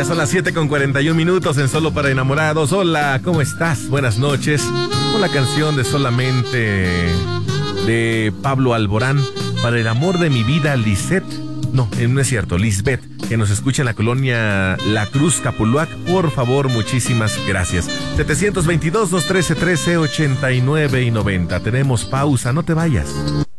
Ya son las 7:41 en Solo para Enamorados. Hola, ¿cómo estás? Buenas noches. Con la canción de Solamente de Pablo Alborán, para el amor de mi vida, Lisette. No es cierto, Lisbeth, que nos escucha en la colonia La Cruz, Capuluac. Por favor, muchísimas gracias. 722-213-1389 y 90. Tenemos pausa, no te vayas.